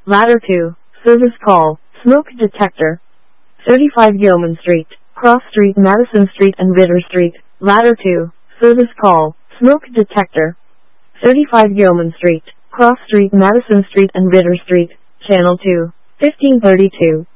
Ladder 2, service call, smoke detector. 35 Gilman Street, Cross Street, Madison Street and Ritter Street. Ladder 2, service call, smoke detector. 35 Gilman Street, Cross Street, Madison Street and Ritter Street. Channel 2, 1532.